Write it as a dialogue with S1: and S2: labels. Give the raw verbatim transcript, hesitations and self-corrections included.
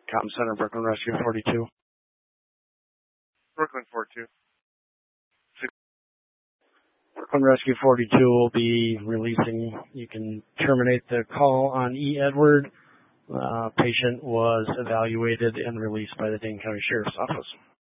S1: Comm Center, Brooklyn Rescue forty-two.
S2: Brooklyn forty-two.
S1: Brooklyn Rescue forty-two will be releasing. You can terminate the call on E. Edward. Uh, patient was evaluated and released by the Dane County Sheriff's Office.